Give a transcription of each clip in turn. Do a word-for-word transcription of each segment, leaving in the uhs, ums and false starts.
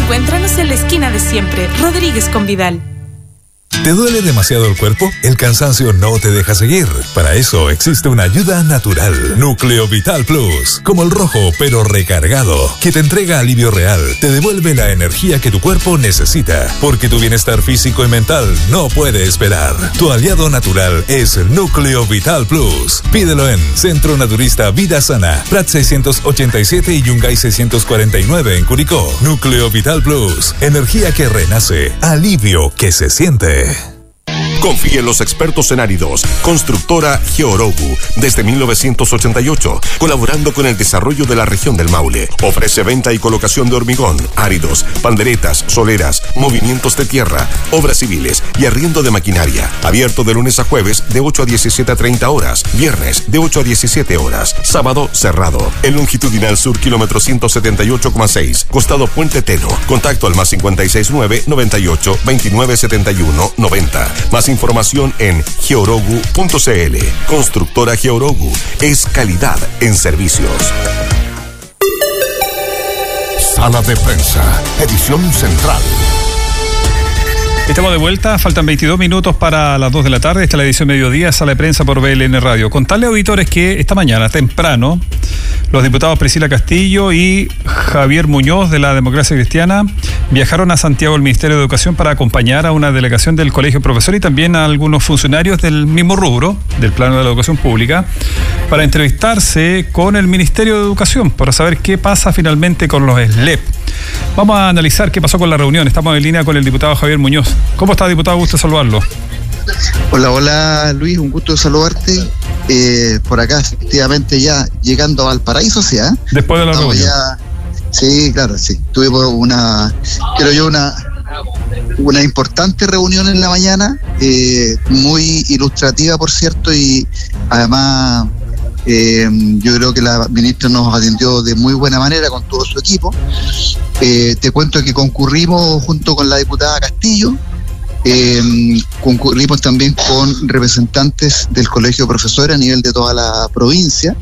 Encuéntranos en la esquina de siempre, Rodríguez con Vidal. ¿Te duele demasiado el cuerpo? El cansancio no te deja seguir. Para eso existe una ayuda natural. Núcleo Vital Plus. Como el rojo, pero recargado. Que te entrega alivio real. Te devuelve la energía que tu cuerpo necesita. Porque tu bienestar físico y mental no puede esperar. Tu aliado natural es Núcleo Vital Plus. Pídelo en Centro Naturista Vida Sana. Prat seiscientos ochenta y siete y Yungay seiscientos cuarenta y nueve en Curicó. Núcleo Vital Plus. Energía que renace. Alivio que se siente. Confíe en los expertos en áridos. Constructora Georogu, desde mil novecientos ochenta y ocho, colaborando con el desarrollo de la región del Maule. Ofrece venta y colocación de hormigón, áridos, panderetas, soleras, movimientos de tierra, obras civiles y arriendo de maquinaria. Abierto de lunes a jueves de ocho a diecisiete a treinta horas, viernes de ocho a diecisiete horas, sábado cerrado. En longitudinal sur, kilómetro ciento setenta y ocho coma seis, costado Puente Teno. Contacto al más cincuenta y seis nueve, noventa y ocho, veintinueve setenta y uno, noventa. Más información en georogu punto cl. Constructora Georogu es calidad en servicios. Sala de prensa, edición central. Estamos de vuelta, faltan veintidós minutos para las dos de la tarde. Esta es la edición mediodía, Sala de Prensa por B L N Radio. Contarle, auditores, que esta mañana, temprano, los diputados Priscila Castillo y Javier Muñoz de la Democracia Cristiana viajaron a Santiago al Ministerio de Educación para acompañar a una delegación del Colegio Profesor y también a algunos funcionarios del mismo rubro, del plano de la educación pública, para entrevistarse con el Ministerio de Educación para saber qué pasa finalmente con los S L E P. Vamos a analizar qué pasó con la reunión. Estamos en línea con el diputado Javier Muñoz. ¿Cómo está, diputado? Gusto saludarlo. Hola, hola Luis, un gusto saludarte. Eh, por acá, efectivamente, ya llegando a Valparaíso, ¿sí? ¿eh? Después de la Estamos reunión. Ya, sí, claro, sí. Tuvimos una, creo yo, una, una importante reunión en la mañana, eh, muy ilustrativa, por cierto, y además eh, yo creo que la ministra nos atendió de muy buena manera con todo su equipo. Eh, te cuento que concurrimos junto con la diputada Castillo. Eh, concurrimos también con representantes del Colegio de Profesores a nivel de toda la provincia,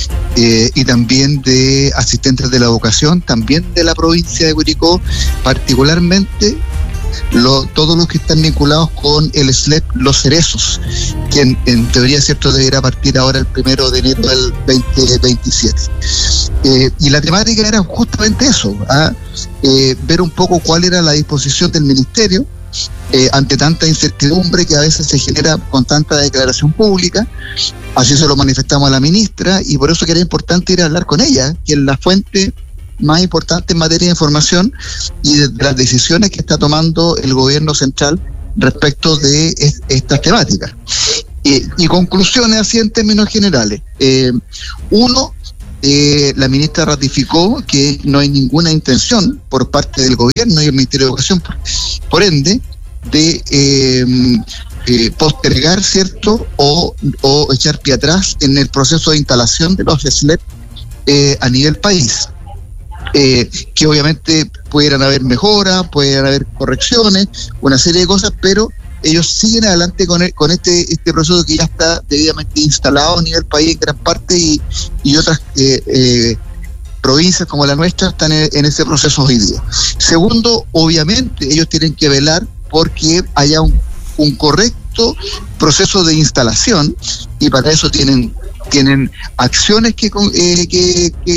eh, y también de asistentes de la educación, también de la provincia de Curicó, particularmente lo, todos los que están vinculados con el S L E P Los Cerezos, que en, en teoría, cierto, deberá partir ahora el primero de enero del veinte veintisiete. Eh, y la temática era justamente eso, ¿ah? eh, ver un poco cuál era la disposición del ministerio Eh, ante tanta incertidumbre que a veces se genera con tanta declaración pública. Así se lo manifestamos a la ministra y por eso que era importante ir a hablar con ella, que es la fuente más importante en materia de información y de, de las decisiones que está tomando el gobierno central respecto de es, estas temáticas. Eh, y conclusiones así en términos generales. Eh, uno, Eh, la ministra ratificó que no hay ninguna intención por parte del gobierno y el Ministerio de Educación, por, por ende, de eh, eh, postergar, ¿cierto?, o, o echar pie atrás en el proceso de instalación de los S L E P eh, a nivel país. Eh, que obviamente pudieran haber mejoras, pudieran haber correcciones, una serie de cosas, pero ellos siguen adelante con, el, con este este proceso que ya está debidamente instalado a nivel país en gran parte y, y otras eh, eh, provincias como la nuestra están en, en ese proceso hoy día. Segundo, obviamente ellos tienen que velar porque haya un, un correcto proceso de instalación y para eso tienen tienen acciones que, eh, que, que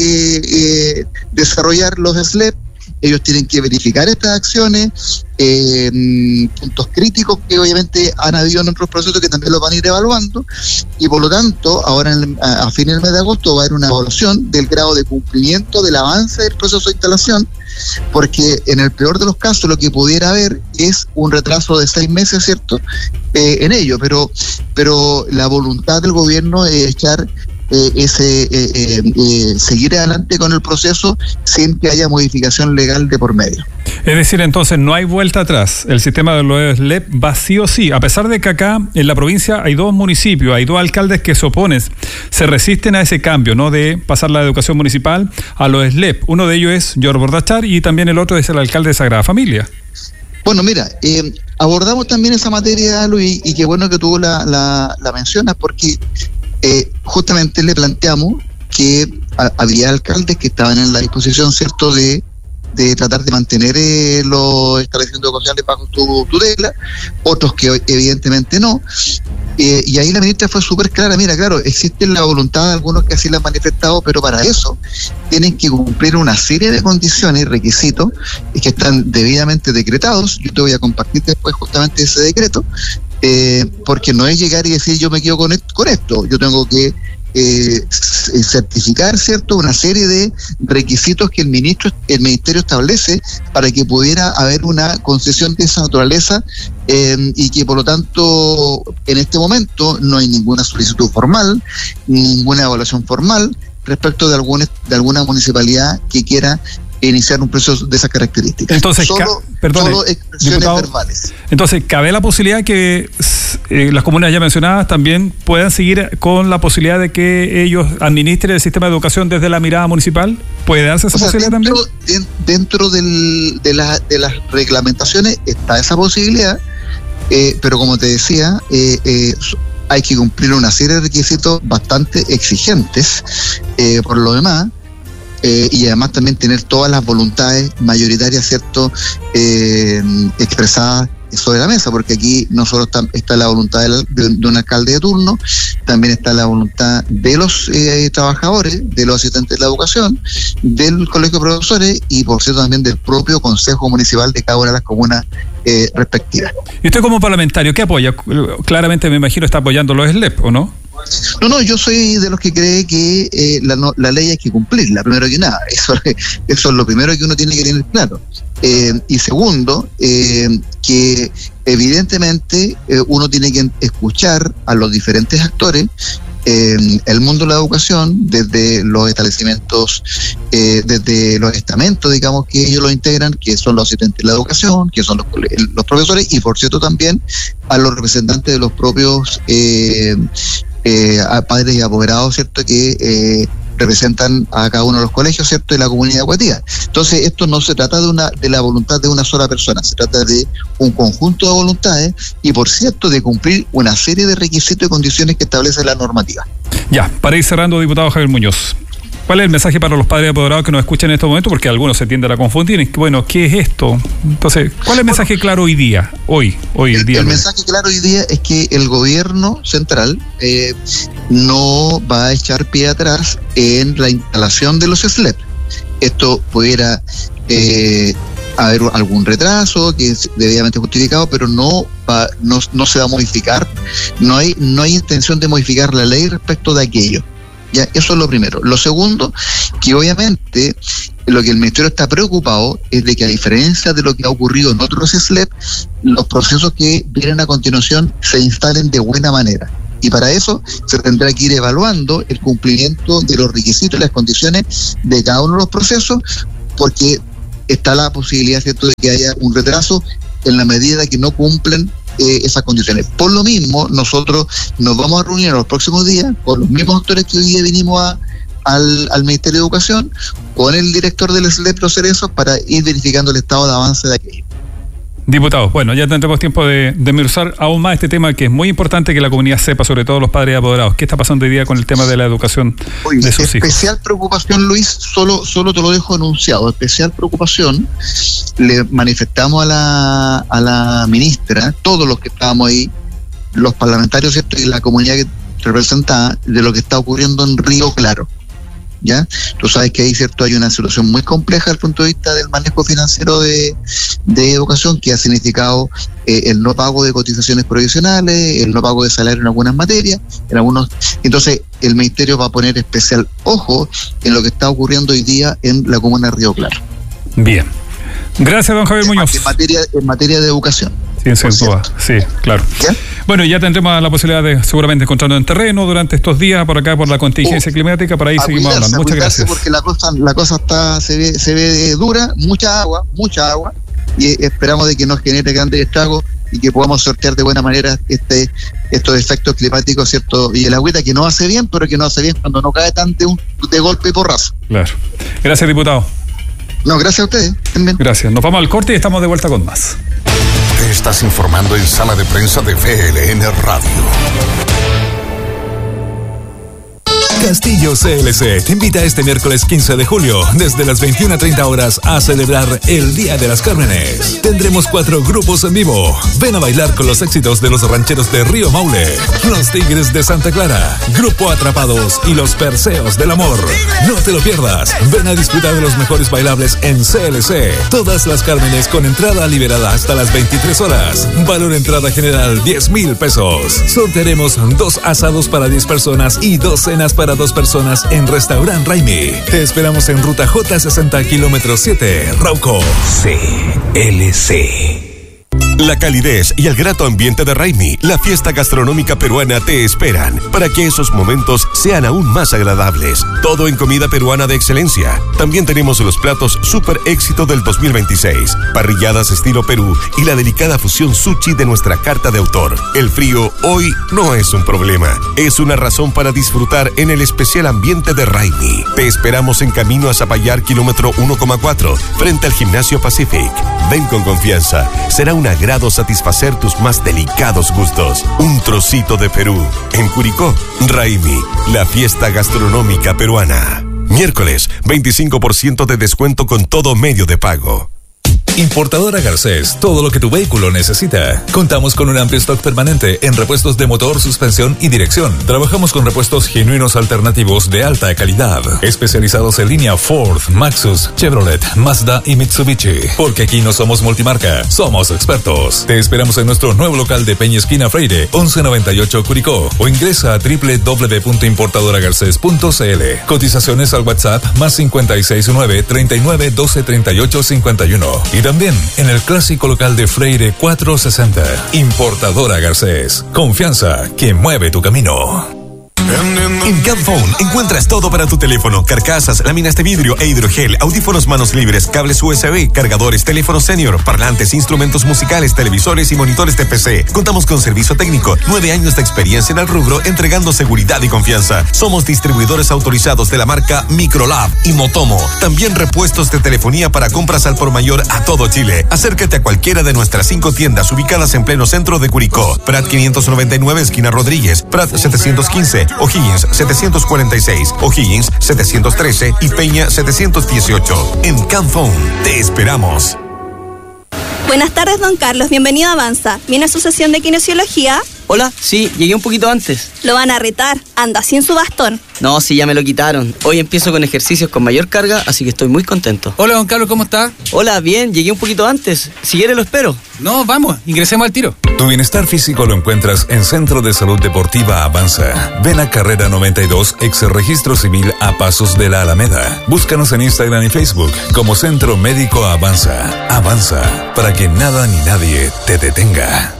eh, desarrollar los S L E P. Ellos tienen que verificar estas acciones, eh, puntos críticos que obviamente han habido en otros procesos que también los van a ir evaluando y por lo tanto ahora en, a, a fines del mes de agosto va a haber una evaluación del grado de cumplimiento del avance del proceso de instalación, porque en el peor de los casos lo que pudiera haber es un retraso de seis meses, ¿cierto?, eh, en ello, pero, pero la voluntad del gobierno es echar Eh, ese eh, eh, eh, seguir adelante con el proceso sin que haya modificación legal de por medio. Es decir, entonces no hay vuelta atrás. El sistema de los S L E P va sí o sí, a pesar de que acá en la provincia hay dos municipios, hay dos alcaldes que se oponen, se resisten a ese cambio, ¿no?, de pasar la educación municipal a los S L E P. Uno de ellos es George Bordachar y también el otro es el alcalde de Sagrada Familia. Bueno, mira, eh, abordamos también esa materia, Luis, y qué bueno que tú la, la, la mencionas, porque Eh, justamente le planteamos que a, había alcaldes que estaban en la disposición, cierto, de, de tratar de mantener eh, los establecimientos educacionales bajo tu tutela, otros que evidentemente no. Eh, y ahí la ministra fue súper clara, mira, claro, existe la voluntad de algunos que así la han manifestado, pero para eso tienen que cumplir una serie de condiciones y requisitos que están debidamente decretados. Yo te voy a compartir después justamente ese decreto, eh, porque no es llegar y decir yo me quedo con esto, con esto. Yo tengo que eh, certificar, ¿cierto?, una serie de requisitos que el ministro, el ministerio establece para que pudiera haber una concesión de esa naturaleza, eh, y que por lo tanto en este momento no hay ninguna solicitud formal, ninguna evaluación formal respecto de alguna, de alguna municipalidad que quiera iniciar un proceso de esas características. Entonces, solo, ca- perdone, solo expresiones diputado, verbales. Entonces, ¿cabe la posibilidad que eh, las comunas ya mencionadas también puedan seguir con la posibilidad de que ellos administren el sistema de educación desde la mirada municipal? ¿Puede darse esa o sea, posibilidad dentro, también? De, dentro del, de, la, de las reglamentaciones está esa posibilidad, eh, pero como te decía, eh, eh, hay que cumplir una serie de requisitos bastante exigentes, eh, por lo demás. Eh, y además también tener todas las voluntades mayoritarias, ¿cierto?, eh, expresadas sobre la mesa, porque aquí no solo está, está la voluntad de, de, de un alcalde de turno, también está la voluntad de los eh, trabajadores, de los asistentes de la educación, del colegio de profesores y por cierto también del propio consejo municipal de cada una de las comunas eh, respectivas. ¿Y usted como parlamentario qué apoya? Claramente me imagino está apoyando los S L E P, ¿o no? No, no, yo soy de los que cree que eh, la, no, la ley hay que cumplirla, primero que nada. Eso, eso es lo primero que uno tiene que tener claro. Eh, y segundo, eh, que evidentemente eh, uno tiene que escuchar a los diferentes actores, eh, el mundo de la educación, desde los establecimientos, eh, desde los estamentos, digamos, que ellos lo integran, que son los asistentes de la educación, que son los, los profesores, y por cierto también a los representantes de los propios eh, eh, a padres y apoderados, ¿cierto?, que eh, representan a cada uno de los colegios, ¿cierto?, de la comunidad educativa. Entonces, esto no se trata de una de la voluntad de una sola persona, se trata de un conjunto de voluntades y, por cierto, de cumplir una serie de requisitos y condiciones que establece la normativa. Ya, para ir cerrando, diputado Javier Muñoz, ¿cuál es el mensaje para los padres apoderados que nos escuchan en estos momentos? Porque algunos se tienden a confundir. Bueno, ¿qué es esto? Entonces, ¿cuál es el mensaje claro hoy día? Hoy, hoy el, el día. El mensaje claro hoy día es que el gobierno central eh, no va a echar pie atrás en la instalación de los S L E P. Esto pudiera eh, haber algún retraso que es debidamente justificado, pero no va, no, no se va a modificar. No hay, no hay intención de modificar la ley respecto de aquello. Ya, eso es lo primero. Lo segundo, que obviamente lo que el Ministerio está preocupado es de que, a diferencia de lo que ha ocurrido en otros S L E P, los procesos que vienen a continuación se instalen de buena manera. Y para eso se tendrá que ir evaluando el cumplimiento de los requisitos y las condiciones de cada uno de los procesos, porque está la posibilidad, ¿cierto?, de que haya un retraso en la medida que no cumplen Eh, esas condiciones. Por lo mismo, nosotros nos vamos a reunir en los próximos días con los mismos actores que hoy día vinimos a, al, al Ministerio de Educación, con el director del S L E P, Los Cerezos, para ir verificando el estado de avance de aquello. Diputado, bueno, ya tendremos tiempo de, de desmenuzar aún más este tema, que es muy importante que la comunidad sepa, sobre todo los padres apoderados. ¿Qué está pasando hoy día con el tema de la educación Oye, de sus especial hijos? Especial preocupación, Luis, solo, solo te lo dejo anunciado. Especial preocupación, le manifestamos a la, a la ministra, todos los que estábamos ahí, los parlamentarios, ¿cierto?, y la comunidad que representa, de lo que está ocurriendo en Río Claro. ¿Ya? Tú sabes que ahí, cierto, hay una situación muy compleja desde el punto de vista del manejo financiero de, de educación, que ha significado eh, el no pago de cotizaciones provisionales, el no pago de salario en algunas materias, en algunos. Entonces, el Ministerio va a poner especial ojo en lo que está ocurriendo hoy día en la comuna de Río Claro. Bien. Gracias, don Javier En, Muñoz. en materia, en materia de educación. Sí, sin duda. Sí, claro. ¿Ya? Bueno, ya tendremos la posibilidad de seguramente encontrarnos en terreno durante estos días por acá por la contingencia oh, climática, para ahí seguimos cuidarse, hablando. Muchas gracias. Porque la cosa, la cosa está, se ve, se ve dura, mucha agua, mucha agua, y esperamos de que no genere grandes estragos y que podamos sortear de buena manera este estos efectos climáticos, ¿cierto? Y el agüita que no hace bien, pero que no hace bien cuando no cae tan de, un, de golpe y porrazo. Claro. Gracias, diputado. No, gracias a ustedes. También. Gracias. Nos vamos al corte y estamos de vuelta con más. Te estás informando en Sala de Prensa de V L N Radio. Castillo C L C te invita este miércoles quince de julio, desde las veintiuna treinta horas, a celebrar el Día de las Cármenes. Tendremos cuatro grupos en vivo. Ven a bailar con los éxitos de los rancheros de Río Maule, los Tigres de Santa Clara, Grupo Atrapados y los Perseos del Amor. No te lo pierdas. Ven a disfrutar de los mejores bailables en C L C. Todas las Cármenes con entrada liberada hasta las veintitrés horas. Valor entrada general diez mil pesos. Sortearemos dos asados para diez personas y dos cenas para dos personas en Restaurant Raimi. Te esperamos en ruta J sesenta, kilómetro siete, Rauco. C L C. La calidez y el grato ambiente de Raimi, la fiesta gastronómica peruana, te esperan para que esos momentos sean aún más agradables. Todo en comida peruana de excelencia. También tenemos los platos super éxito del dos mil veintiséis, parrilladas estilo Perú y la delicada fusión sushi de nuestra carta de autor. El frío hoy no es un problema, es una razón para disfrutar en el especial ambiente de Raimi. Te esperamos en camino a Zapallar, kilómetro uno coma cuatro, frente al Gimnasio Pacific. Ven con confianza, será un agrado satisfacer tus más delicados gustos. Un trocito de Perú. En Curicó, Raimi, la fiesta gastronómica peruana. Miércoles, veinticinco por ciento de descuento con todo medio de pago. Importadora Garcés, todo lo que tu vehículo necesita. Contamos con un amplio stock permanente en repuestos de motor, suspensión y dirección. Trabajamos con repuestos genuinos alternativos de alta calidad, especializados en línea Ford, Maxus, Chevrolet, Mazda y Mitsubishi. Porque aquí no somos multimarca, somos expertos. Te esperamos en nuestro nuevo local de Peña Esquina Freire, once noventa y ocho Curicó, o ingresa a doble u doble u doble u punto importadora garcés punto c l. Cotizaciones al WhatsApp más cincuenta y seis nueve, treinta y nueve, doce, treinta y ocho, cincuenta y uno. Y también en el clásico local de Freire cuatrocientos sesenta. Importadora Garcés. Confianza que mueve tu camino. En Camphone encuentras todo para tu teléfono: carcasas, láminas de vidrio e hidrogel, audífonos manos libres, cables U S B, cargadores, teléfonos senior, parlantes, instrumentos musicales, televisores y monitores de P C. Contamos con servicio técnico, nueve años de experiencia en el rubro, entregando seguridad y confianza. Somos distribuidores autorizados de la marca Microlab y Motomo. También repuestos de telefonía para compras al por mayor a todo Chile. Acércate a cualquiera de nuestras cinco tiendas ubicadas en pleno centro de Curicó: Prat quinientos noventa y nueve, esquina Rodríguez; Prat setecientos quince, O'Higgins setecientos cuarenta y seis, O'Higgins setecientos trece y Peña setecientos dieciocho. En Camphone te esperamos. Buenas tardes, don Carlos. Bienvenido a Avanza. ¿Viene a su sesión de kinesiología? Hola, sí, llegué un poquito antes. Lo van a retar. Anda sin su bastón. No, sí, ya me lo quitaron. Hoy empiezo con ejercicios con mayor carga, así que estoy muy contento. Hola, don Carlos, ¿cómo está? Hola, bien, llegué un poquito antes. Si quiere lo espero. No, vamos, ingresemos al tiro. Tu bienestar físico lo encuentras en Centro de Salud Deportiva Avanza. Ven a Carrera noventa y dos, ex Registro Civil, a pasos de la Alameda. Búscanos en Instagram y Facebook como Centro Médico Avanza. Avanza, para que nada ni nadie te detenga.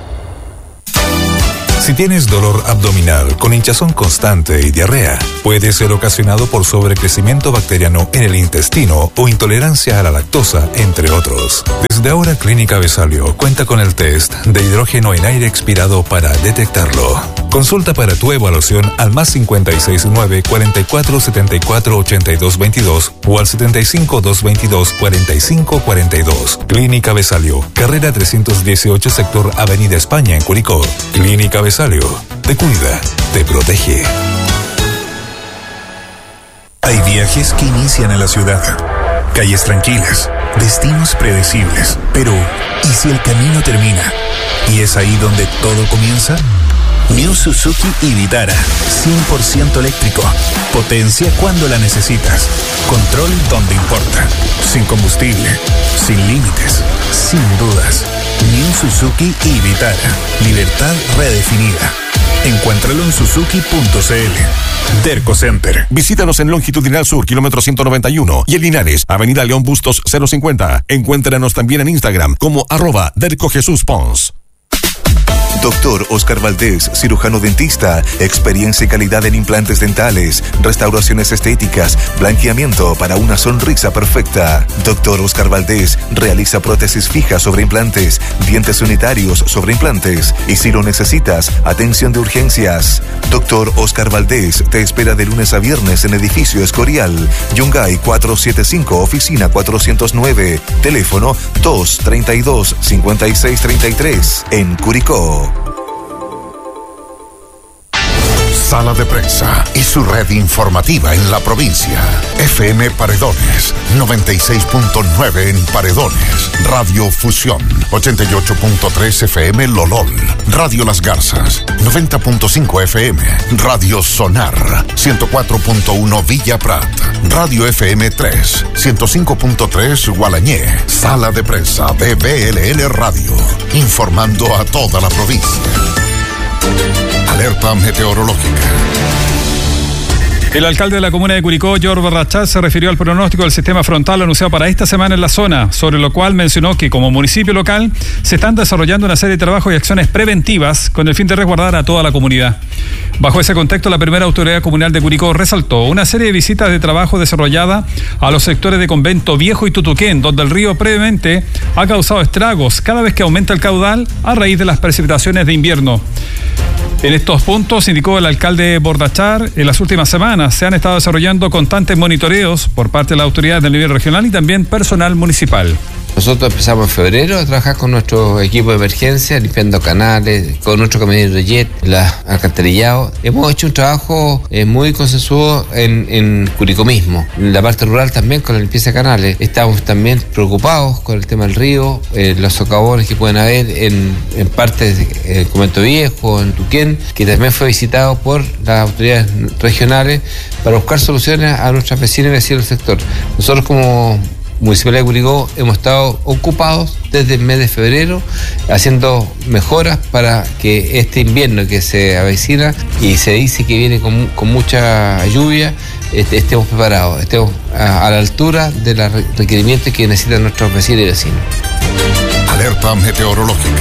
Si tienes dolor abdominal con hinchazón constante y diarrea, puede ser ocasionado por sobrecrecimiento bacteriano en el intestino o intolerancia a la lactosa, entre otros. Desde ahora, Clínica Besalio cuenta con el test de hidrógeno en aire expirado para detectarlo. Consulta para tu evaluación al más cincuenta y seis nueve, cuarenta y cuatro, setenta y cuatro, ochenta y dos veintidós o al setenta y cinco, doscientos veintidós, cuarenta y cinco cuarenta y dos. Clínica Besalio, carrera trescientos dieciocho, sector Avenida España, en Curicó. Clínica Besalio, te cuida, te protege. Hay viajes que inician en la ciudad, calles tranquilas, destinos predecibles, pero ¿y si el camino termina? ¿Y es ahí donde todo comienza? New Suzuki y Vitara, cien por ciento eléctrico. Potencia cuando la necesitas. Control donde importa. Sin combustible, sin límites, sin dudas. New Suzuki y Vitara. Libertad redefinida. Encuéntralo en suzuki punto c l. Derco Center. Visítanos en Longitudinal Sur, kilómetro ciento noventa y uno, y en Linares, Avenida León Bustos cero cincuenta. Encuéntranos también en Instagram como arroba Derco Jesús Pons. Doctor Oscar Valdés, cirujano dentista, experiencia y calidad en implantes dentales, restauraciones estéticas, blanqueamiento para una sonrisa perfecta. Doctor Oscar Valdés realiza prótesis fijas sobre implantes, dientes unitarios sobre implantes y, si lo necesitas, atención de urgencias. Doctor Oscar Valdés te espera de lunes a viernes en Edificio Escorial, Yungay cuatrocientos setenta y cinco, oficina cuatrocientos nueve, teléfono dos treinta y dos, cincuenta y seis treinta y tres, en Curicó. Sala de Prensa y su red informativa en la provincia. F M Paredones, noventa y seis punto nueve en Paredones. Radio Fusión, ochenta y ocho punto tres F M Lolol. Radio Las Garzas, noventa punto cinco F M. Radio Sonar, ciento cuatro punto uno Villa Prat. Radio F M tres, ciento cinco punto tres Gualañé. Sala de Prensa de B L N Radio, informando a toda la provincia. Alerta meteorológica. El alcalde de la comuna de Curicó, George Barrachal, se refirió al pronóstico del sistema frontal anunciado para esta semana en la zona, sobre lo cual mencionó que como municipio local se están desarrollando una serie de trabajos y acciones preventivas con el fin de resguardar a toda la comunidad. Bajo ese contexto, la primera autoridad comunal de Curicó resaltó una serie de visitas de trabajo desarrollada a los sectores de Convento Viejo y Tutuquén, donde el río previamente ha causado estragos cada vez que aumenta el caudal a raíz de las precipitaciones de invierno. En estos puntos, indicó el alcalde Bordachar, en las últimas semanas se han estado desarrollando constantes monitoreos por parte de las autoridades del nivel regional y también personal municipal. Nosotros empezamos en febrero a trabajar con nuestro equipo de emergencia, limpiando canales, con nuestro camionero de jet, la alcantarillado. Hemos hecho un trabajo eh, muy consensuado en, en Curicó mismo. En la parte rural también con la limpieza de canales. Estamos también preocupados con el tema del río, eh, los socavones que pueden haber en, en partes de eh, Convento Viejo, en Tuquén, que también fue visitado por las autoridades regionales para buscar soluciones a nuestras vecinas y vecinos del sector. Nosotros como Municipalidad de Curicó hemos estado ocupados desde el mes de febrero haciendo mejoras para que este invierno que se avecina y se dice que viene con, con mucha lluvia, este, estemos preparados, estemos a, a la altura de los requerimientos que necesitan nuestros vecinos y vecinos. Alerta meteorológica.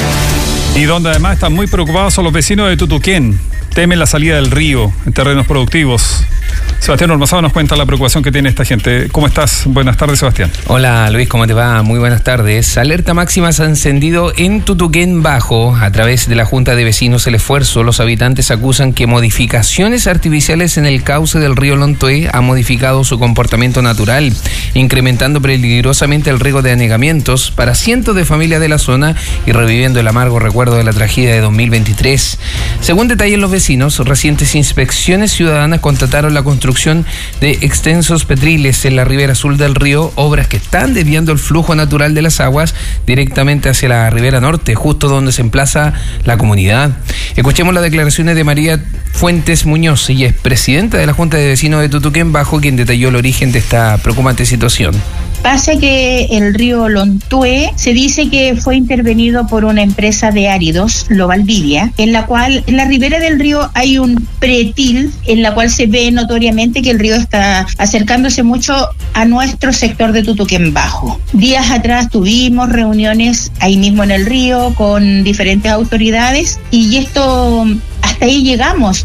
Y donde además están muy preocupados son los vecinos de Tutuquén. Temen la salida del río en terrenos productivos. Sebastián Ormazado nos cuenta la preocupación que tiene esta gente. ¿Cómo estás? Buenas tardes, Sebastián. Hola, Luis, ¿cómo te va? Muy buenas tardes. Alerta máxima se ha encendido en Tutuquén Bajo. A través de la Junta de Vecinos El Esfuerzo, los habitantes acusan que modificaciones artificiales en el cauce del río Lontoé han modificado su comportamiento natural, incrementando peligrosamente el riesgo de anegamientos para cientos de familias de la zona y reviviendo el amargo recuerdo de la tragedia de dos mil veintitrés. Según detallan los vecinos, recientes inspecciones ciudadanas constataron la construcción de extensos petriles en la ribera sur del río, obras que están desviando el flujo natural de las aguas directamente hacia la ribera norte, justo donde se emplaza la comunidad. Escuchemos las declaraciones de María Fuentes Muñoz, ella es presidenta de la Junta de Vecinos de Tutuquén Bajo, quien detalló el origen de esta preocupante situación. Pasa que el río Lontué se dice que fue intervenido por una empresa de áridos, Lo Valdivia, en la cual en la ribera del río hay un pretil en la cual se ve notoriamente que el río está acercándose mucho a nuestro sector de Tutuquén Bajo. Días atrás tuvimos reuniones ahí mismo en el río con diferentes autoridades y esto, hasta ahí llegamos.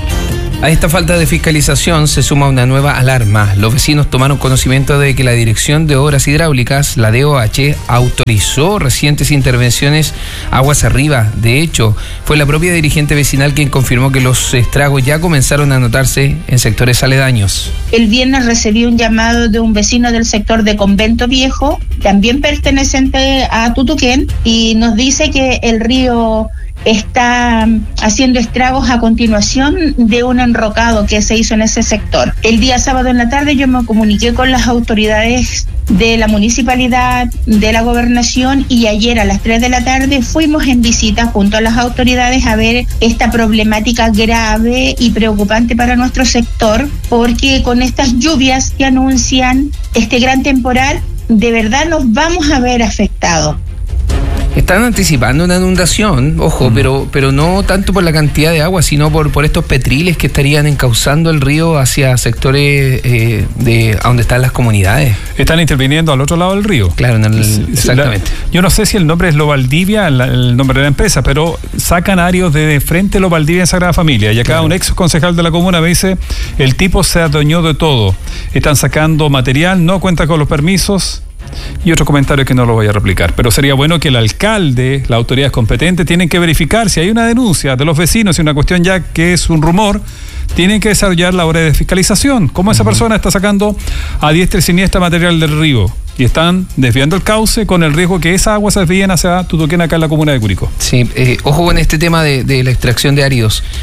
A esta falta de fiscalización se suma una nueva alarma. Los vecinos tomaron conocimiento de que la Dirección de Obras Hidráulicas, la D O H, autorizó recientes intervenciones aguas arriba. De hecho, fue la propia dirigente vecinal quien confirmó que los estragos ya comenzaron a notarse en sectores aledaños. El viernes recibí un llamado de un vecino del sector de Convento Viejo, también perteneciente a Tutuquén, y nos dice que el río está haciendo estragos a continuación de un enrocado que se hizo en ese sector. El día sábado en la tarde yo me comuniqué con las autoridades de la municipalidad, de la gobernación, y ayer a las tres de la tarde fuimos en visita junto a las autoridades a ver esta problemática grave y preocupante para nuestro sector, porque con estas lluvias que anuncian este gran temporal, de verdad nos vamos a ver afectados. Están anticipando una inundación, ojo, mm. pero pero no tanto por la cantidad de agua, sino por, por estos petriles que estarían encauzando el río hacia sectores eh, de a donde están las comunidades. Están interviniendo al otro lado del río. Claro, en el, exactamente. La, yo no sé si el nombre es Lo Valdivia, el, el nombre de la empresa, pero sacan áreos de frente Lo Valdivia en Sagrada Familia. Y acá claro. Un ex concejal de la comuna me dice, el tipo se adueñó de todo. Están sacando material, no cuenta con los permisos. Y otro comentario que no lo voy a replicar, pero sería bueno que el alcalde, las autoridades competentes, tienen que verificar si hay una denuncia de los vecinos y una cuestión ya que es un rumor, tienen que desarrollar la obra de fiscalización. ¿Cómo esa persona está sacando a diestra y siniestra material del río? Y están desviando el cauce con el riesgo que esas aguas se desvíen hacia Tutuquén acá en la comuna de Curicó. Sí, eh, ojo con este tema de, de la extracción de áridos.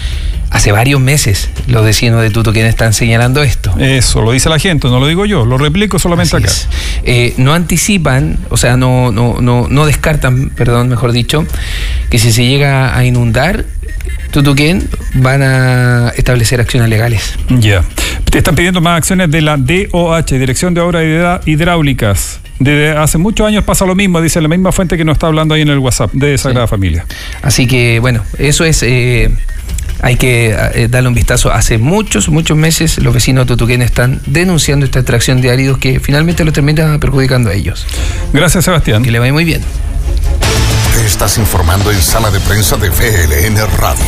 Hace varios meses los vecinos de Tutuquén están señalando esto. Eso, lo dice la gente, no lo digo yo, lo replico solamente Así acá. es. Eh, no anticipan, o sea, no, no, no, no descartan, perdón, mejor dicho, que si se llega a inundar Tutuquén, van a establecer acciones legales. Ya. Te están pidiendo más acciones de la D O H, Dirección de Obras Hidra- Hidráulicas. Desde hace muchos años pasa lo mismo, dice la misma fuente que nos está hablando ahí en el WhatsApp de Sagrada sí. Familia. Así que, bueno, eso es... Eh, hay que eh, darle un vistazo. Hace muchos, muchos meses los vecinos de Tutuquén están denunciando esta extracción de áridos que finalmente lo termina perjudicando a ellos. Gracias, Sebastián. Que le vaya muy bien. Te estás informando en Sala de Prensa de V L N Radio.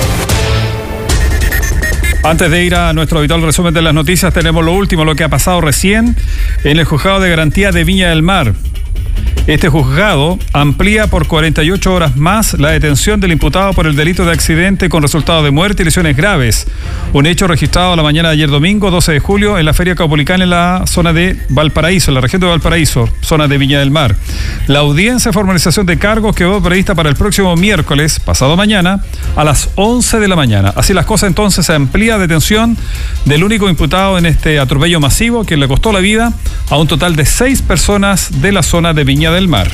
Antes de ir a nuestro habitual resumen de las noticias, tenemos lo último, lo que ha pasado recién en el Juzgado de Garantía de Viña del Mar. Este juzgado amplía por cuarenta y ocho horas más la detención del imputado por el delito de accidente con resultado de muerte y lesiones graves. Un hecho registrado la mañana de ayer domingo, doce de julio, en la Feria Caupolicán en la zona de Valparaíso, en la región de Valparaíso, zona de Viña del Mar. La audiencia de formalización de cargos quedó prevista para el próximo miércoles, pasado mañana, a las once de la mañana. Así las cosas, entonces se amplía detención del único imputado en este atropello masivo que le costó la vida a un total de seis personas de la zona de Viña del Mar.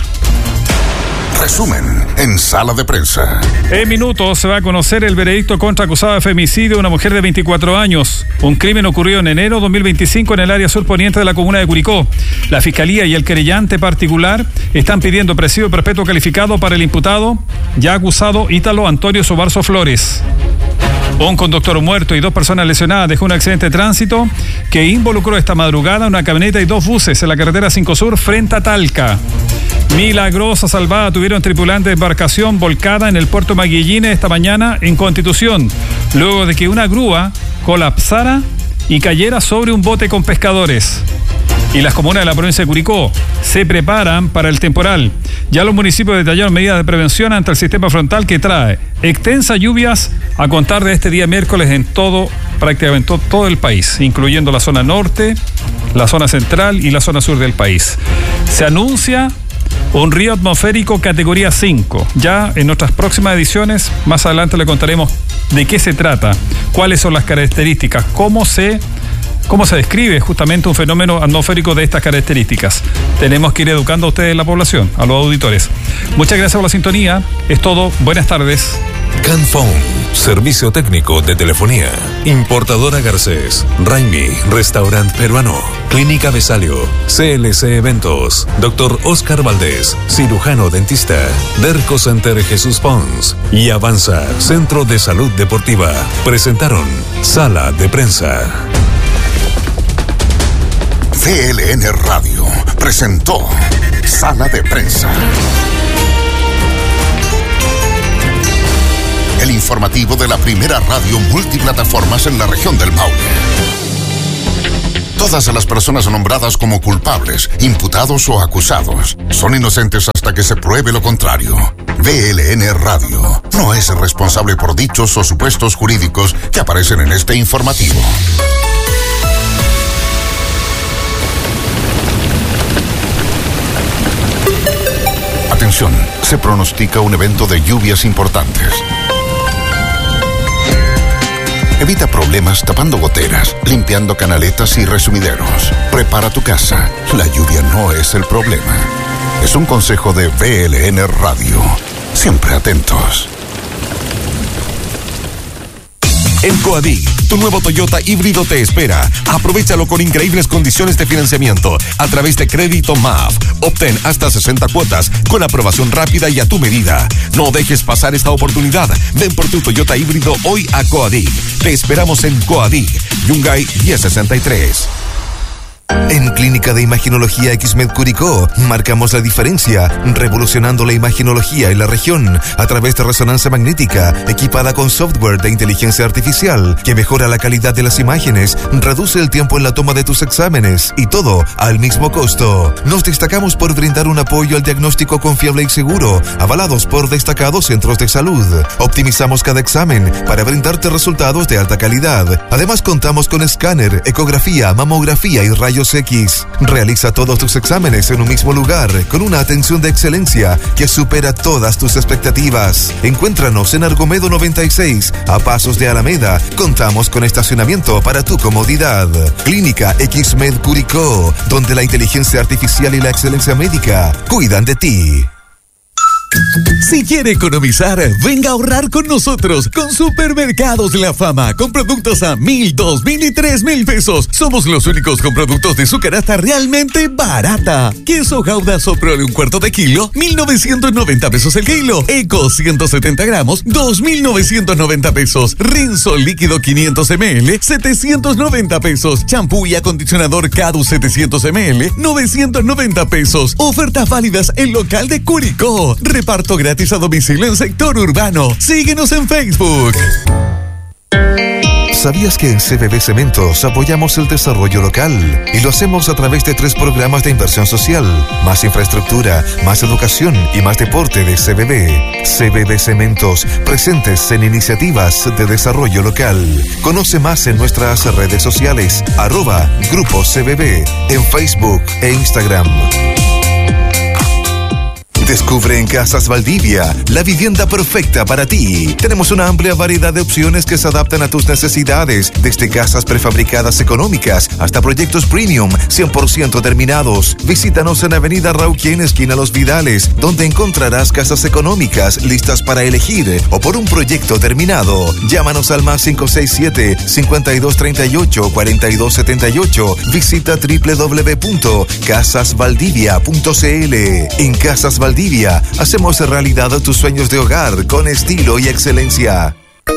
Resumen en Sala de Prensa. En minutos se va a conocer el veredicto contra acusado de femicidio de una mujer de veinticuatro años. Un crimen ocurrió en enero de dos mil veinticinco en el área surponiente de la comuna de Curicó. La Fiscalía y el querellante particular están pidiendo presidio perpetuo calificado para el imputado, ya acusado Ítalo Antonio Sobarzo Flores. Un conductor muerto y dos personas lesionadas dejó un accidente de tránsito que involucró esta madrugada una camioneta y dos buses en la carretera cinco Sur frente a Talca. Milagrosa salvada tuvieron tripulantes de embarcación volcada en el puerto Maguillines esta mañana en Constitución, luego de que una grúa colapsara y cayera sobre un bote con pescadores. Y las comunas de la provincia de Curicó se preparan para el temporal. Ya los municipios detallaron medidas de prevención ante el sistema frontal que trae extensas lluvias a contar de este día miércoles en todo, prácticamente todo, todo el país, incluyendo la zona norte, la zona central y la zona sur del país. Se anuncia un río atmosférico categoría cinco. Ya en nuestras próximas ediciones, más adelante le contaremos de qué se trata, cuáles son las características, cómo se... ¿Cómo se describe justamente un fenómeno atmosférico de estas características? Tenemos que ir educando a ustedes, la población, a los auditores. Muchas gracias por la sintonía. Es todo. Buenas tardes. Canphone, servicio técnico de telefonía. Importadora Garcés, Raimi, restaurante peruano. Clínica Besalio, C L C Eventos. Doctor Oscar Valdés, cirujano dentista. Derco Center Jesús Pons. Y Avanza, Centro de Salud Deportiva. Presentaron Sala de Prensa. V L N Radio presentó Sala de Prensa. El informativo de la primera radio multiplataformas en la región del Maule. Todas las personas nombradas como culpables, imputados o acusados son inocentes hasta que se pruebe lo contrario. V L N Radio no es responsable por dichos o supuestos jurídicos que aparecen en este informativo. Atención, se pronostica un evento de lluvias importantes. Evita problemas tapando goteras, limpiando canaletas y resumideros. Prepara tu casa. La lluvia no es el problema. Es un consejo de V L N Radio. Siempre atentos. En Coadig, tu nuevo Toyota híbrido te espera. Aprovéchalo con increíbles condiciones de financiamiento a través de Crédito M A F. Obtén hasta sesenta cuotas con aprobación rápida y a tu medida. No dejes pasar esta oportunidad. Ven por tu Toyota híbrido hoy a Coadig. Te esperamos en Coadig, Yungay diez sesenta y tres. En Clínica de Imaginología X-Med Curicó marcamos la diferencia, revolucionando la imaginología en la región a través de resonancia magnética equipada con software de inteligencia artificial que mejora la calidad de las imágenes, reduce el tiempo en la toma de tus exámenes y todo al mismo costo. Nos destacamos por brindar un apoyo al diagnóstico confiable y seguro, avalados por destacados centros de salud. Optimizamos cada examen para brindarte resultados de alta calidad. Además contamos con escáner, ecografía, mamografía y rayos Rayos X. Realiza todos tus exámenes en un mismo lugar, con una atención de excelencia que supera todas tus expectativas. Encuéntranos en Argomedo noventa y seis, a pasos de Alameda. Contamos con estacionamiento para tu comodidad. Clínica X-Med Curicó, donde la inteligencia artificial y la excelencia médica cuidan de ti. Si quiere economizar, venga a ahorrar con nosotros con Supermercados La Fama, con productos a mil, dos mil y tres mil pesos. Somos los únicos con productos de su canasta realmente barata. Queso Gouda Soprole un cuarto de kilo, mil novecientos noventa pesos el kilo. Eco ciento setenta gramos, dos mil novecientos noventa pesos. Rinso líquido quinientos mililitros, setecientos noventa pesos. Champú y acondicionador Cadu setecientos mililitros, novecientos noventa pesos. Ofertas válidas en local de Curicó. Reparto gratis a domicilio en sector urbano. Síguenos en Facebook. ¿Sabías que en C B B Cementos apoyamos el desarrollo local? Y lo hacemos a través de tres programas de inversión social: más infraestructura, más educación y más deporte de C B B. C B B Cementos, presentes en iniciativas de desarrollo local. Conoce más en nuestras redes sociales, arroba Grupo C B B, en Facebook e Instagram. Descubre en Casas Valdivia la vivienda perfecta para ti. Tenemos una amplia variedad de opciones que se adaptan a tus necesidades, desde casas prefabricadas económicas hasta proyectos premium cien por ciento terminados. Visítanos en Avenida Rauquien, esquina Los Vidales, donde encontrarás casas económicas listas para elegir o por un proyecto terminado. Llámanos al más cinco seis siete, cincuenta y dos treinta y ocho, cuarenta y dos setenta y ocho. Visita doble u doble u doble u punto casas valdivia punto c l. En Casas Valdivia hacemos realidad tus sueños de hogar con estilo y excelencia.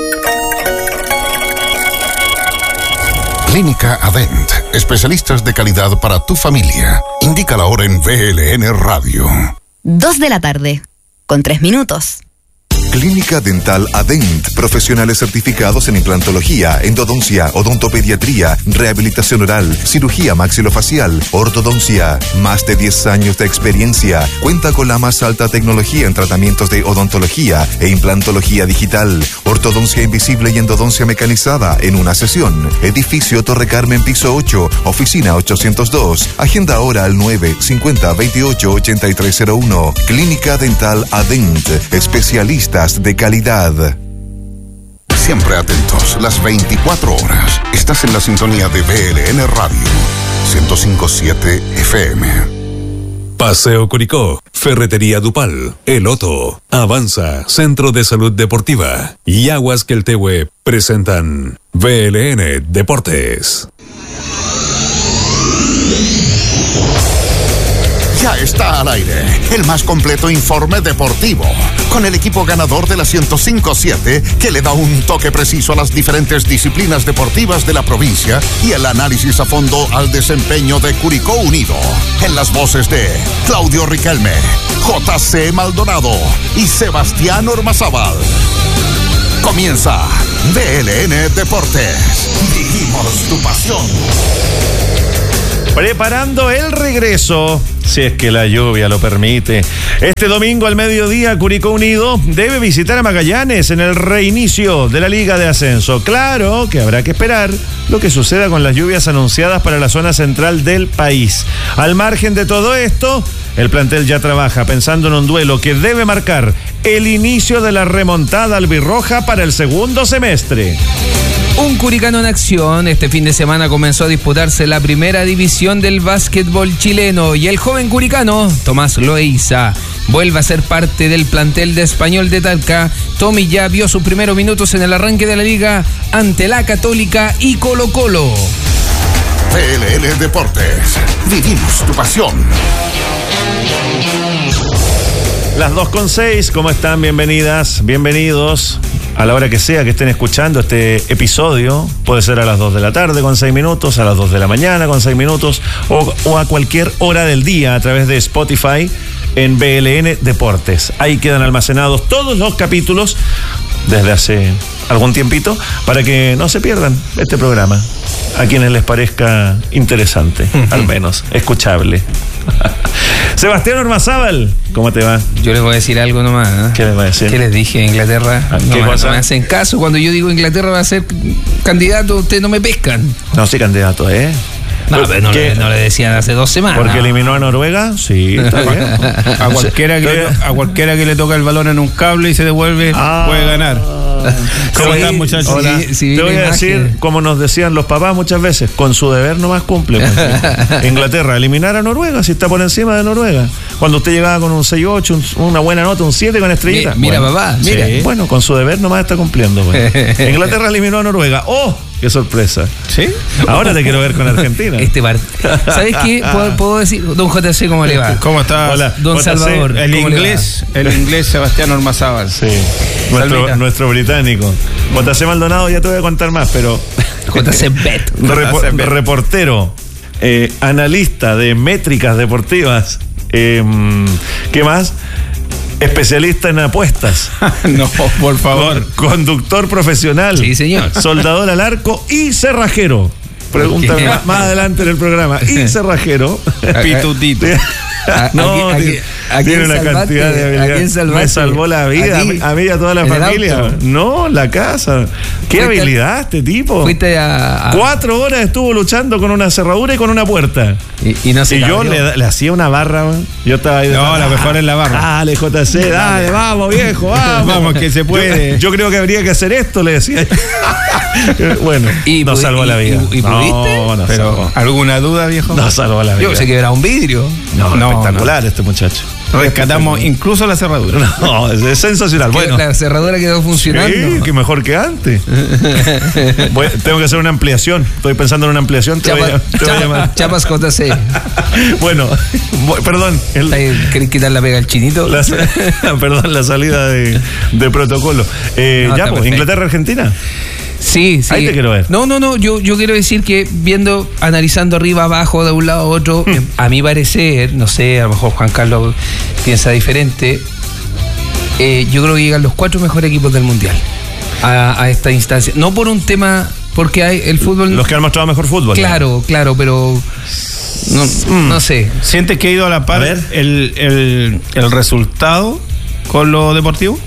Clínica Adent, especialistas de calidad para tu familia. Indica la hora en V L N Radio. Dos de la tarde, con tres minutos. Clínica Dental Adent, profesionales certificados en implantología, endodoncia, odontopediatría, rehabilitación oral, cirugía maxilofacial, ortodoncia. Más de diez años de experiencia. Cuenta con la más alta tecnología en tratamientos de odontología e implantología digital, ortodoncia invisible y endodoncia mecanizada en una sesión. Edificio Torre Carmen, piso ocho, oficina ochocientos dos. Agenda ahora al nueve cincuenta veintiocho ochenta y tres cero uno. Clínica Dental Adent, especialistas de calidad. Siempre atentos, las veinticuatro horas. Estás en la sintonía de V L N Radio, ciento cinco punto siete F M. Paseo Curicó, Ferretería Dupal, El Otto, Avanza, Centro de Salud Deportiva y Aguas Queltehue presentan V L N Deportes. Ya está al aire el más completo informe deportivo, con el equipo ganador de la ciento cinco punto siete que le da un toque preciso a las diferentes disciplinas deportivas de la provincia y el análisis a fondo al desempeño de Curicó Unido. En las voces de Claudio Riquelme, J C Maldonado y Sebastián Ormazábal. Comienza V L N Deportes. Vivimos tu pasión. Preparando el regreso, si es que la lluvia lo permite. Este domingo al mediodía, Curicó Unido debe visitar a Magallanes en el reinicio de la Liga de Ascenso. Claro que habrá que esperar lo que suceda con las lluvias anunciadas para la zona central del país. Al margen de todo esto, el plantel ya trabaja pensando en un duelo que debe marcar el inicio de la remontada albirroja para el segundo semestre. Un curicano en acción. Este fin de semana comenzó a disputarse la primera división del básquetbol chileno y el joven curicano Tomás Loaiza vuelve a ser parte del plantel de Español de Talca. Tommy ya vio sus primeros minutos en el arranque de la liga ante la Católica y Colo Colo. V L N Deportes, vivimos tu pasión. Las dos con seis, ¿cómo están? Bienvenidas, bienvenidos. A la hora que sea que estén escuchando este episodio, puede ser a las dos de la tarde con seis minutos, a las dos de la mañana con seis minutos, o, o a cualquier hora del día a través de Spotify en V L N Deportes. Ahí quedan almacenados todos los capítulos desde hace algún tiempito para que no se pierdan este programa. A quienes les parezca interesante, al menos, escuchable. Sebastián Ormazábal, ¿cómo te va? Yo les voy a decir algo nomás. ¿eh? ¿Qué les voy a decir? ¿Qué les dije? Inglaterra. ¿Qué no, cosa? no me hacen caso. Cuando yo digo Inglaterra va a ser candidato, ustedes no me pescan. No, sí, candidato, ¿eh? No, pero no le, no le decían hace dos semanas. ¿Porque eliminó a Noruega? Sí, está bien. A cualquiera, que le, a cualquiera que le toca el balón en un cable y se devuelve, ah, puede ganar. ¿Cómo sí, están, muchachos? Hola. Sí, sí, te voy a decir, como nos decían los papás muchas veces, con su deber nomás cumple. Inglaterra, eliminar a Noruega, si está por encima de Noruega. Cuando usted llegaba con un seis ocho, un, una buena nota, un siete con estrellita. Mira, bueno, papá. Mira, sí. Bueno, con su deber nomás está cumpliendo. Bueno. Inglaterra eliminó a Noruega. ¡Oh! ¡Qué sorpresa! ¿Sí? Ahora te quiero ver con Argentina. Este part... ¿Sabes qué? ¿Puedo, puedo decir, don J C, cómo le va? ¿Cómo está? Hola. Don J C, Salvador. El inglés, el inglés Sebastián Ormazábal. Sí. Nuestro, nuestro británico. J C Maldonado, ya te voy a contar más, pero. J C Bet. Repo, reportero, eh, analista de métricas deportivas. Eh, ¿Qué más? Especialista en apuestas. No, por favor. Con, conductor profesional. Sí, señor. Soldador al arco y cerrajero. Pregunta más, más adelante en el programa. Y cerrajero. Pitutito. No, ¿A, tiene, a, a tiene una salvaste? Cantidad de habilidades. Me salvó la vida, ¿Aquí? a mí y a toda la familia. No, la casa. Qué habilidad a, este tipo. Fuiste a, a... Cuatro horas estuvo luchando con una cerradura y con una puerta. Y, y, no se y yo le, le hacía una barra. Yo estaba ahí. No, la mejor es la barra. Dale, J C, dale, vamos, viejo, vamos. Vamos, que se puede. Yo, yo creo que habría que hacer esto, le decía. Bueno, y, nos salvó y, la vida. ¿Y, y pudiste? No, no Pero, salvó. ¿alguna duda, viejo? Nos salvó la vida. Yo pensé que era un vidrio. No, no espectacular no. Este muchacho. Rescatamos incluso la cerradura. No, es sensacional. Bueno, la cerradura quedó funcionando. Sí, que mejor que antes. Bueno, tengo que hacer una ampliación. Estoy pensando en una ampliación. Te Chapa, voy a, te Chapa, voy a llamar. Chapas J C. Bueno, perdón. El, ¿Querés quitar la pega al chinito? La, perdón, la salida de, de protocolo. Eh, no, ya, pues, Inglaterra-Argentina. Sí, sí. Ahí te quiero ver. No, no, no. Yo, yo quiero decir que viendo, analizando arriba, abajo, de un lado a otro, mm. a mi parecer, no sé, a lo mejor Juan Carlos piensa diferente. Eh, yo creo que llegan los cuatro mejores equipos del mundial a, a esta instancia. No por un tema, porque hay el fútbol. Los que han mostrado mejor fútbol. Claro, ¿no? Claro, pero. No, mm. no sé. ¿Sientes que ha ido a la par a el, el, el resultado con lo deportivo?